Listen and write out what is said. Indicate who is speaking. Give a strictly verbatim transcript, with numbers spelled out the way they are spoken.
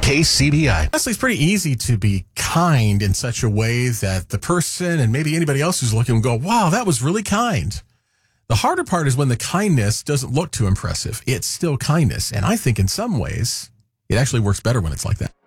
Speaker 1: K C B I.
Speaker 2: Honestly, it's pretty easy to be kind in such a way that the person and maybe anybody else who's looking will go, wow, that was really kind. The harder part is when the kindness doesn't look too impressive. It's still kindness. And I think in some ways, it actually works better when it's like that.